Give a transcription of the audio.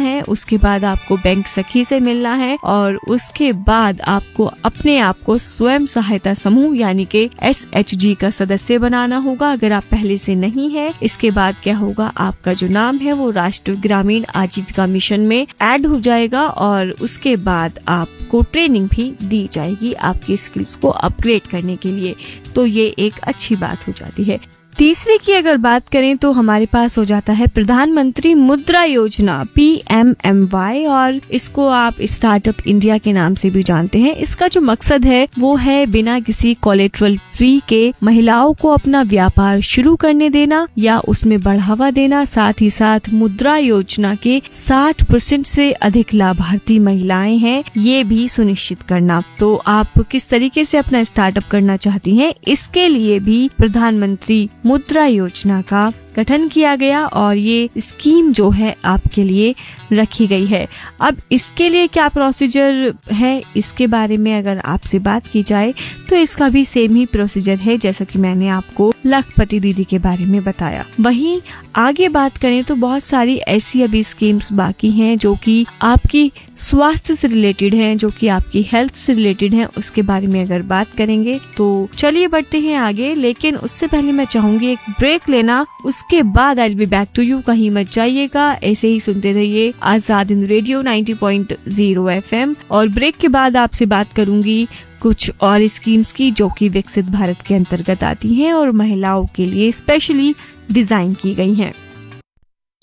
है, उसके बाद आपको बैंक सखी से मिलना है और उसके बाद आपको अपने आप को स्वयं सहायता समूह यानी कि SHG का सदस्य बनाना होगा अगर आप पहले से नहीं है। इसके बाद क्या होगा, आपका जो नाम है वो राष्ट्रीय ग्रामीण आजीविका मिशन में ऐड हो जाएगा और उसके बाद आपको ट्रेनिंग भी दी जाएगी आपकी स्किल्स को अपग्रेड करने के लिए। तो ये एक अच्छी बात हो जाती है। तीसरे की अगर बात करें तो हमारे पास हो जाता है प्रधानमंत्री मुद्रा योजना PMMY और इसको आप स्टार्टअप इंडिया के नाम से भी जानते हैं। इसका जो मकसद है वो है बिना किसी कोलेटरल फ्री के महिलाओं को अपना व्यापार शुरू करने देना या उसमें बढ़ावा देना, साथ ही साथ मुद्रा योजना के 60% से अधिक लाभार्थी महिलाएं हैं ये भी सुनिश्चित करना। तो आप किस तरीके से अपना स्टार्टअप करना चाहती हैं, इसके लिए भी प्रधानमंत्री मुद्रा योजना का गठन किया गया और ये स्कीम जो है आपके लिए रखी गई है। अब इसके लिए क्या प्रोसीजर है, इसके बारे में अगर आपसे बात की जाए तो इसका भी सेम ही प्रोसीजर है जैसा कि मैंने आपको लखपति दीदी के बारे में बताया। वहीं आगे बात करें तो बहुत सारी ऐसी अभी स्कीम्स बाकी हैं जो कि आपकी स्वास्थ्य से रिलेटेड हैं, जो कि आपकी हेल्थ से रिलेटेड हैं। उसके बारे में अगर बात करेंगे तो चलिए बढ़ते हैं आगे, लेकिन उससे पहले मैं चाहूंगी एक ब्रेक लेना। उसके बाद I will be back to you. कहीं मत जाइएगा, ऐसे ही सुनते रहिए आजाद हिंद रेडियो 90.0 FM और ब्रेक के बाद आपसे बात करूंगी कुछ और स्कीम्स की जो कि विकसित भारत के अंतर्गत आती हैं और महिलाओं के लिए स्पेशली डिजाइन की गई हैं।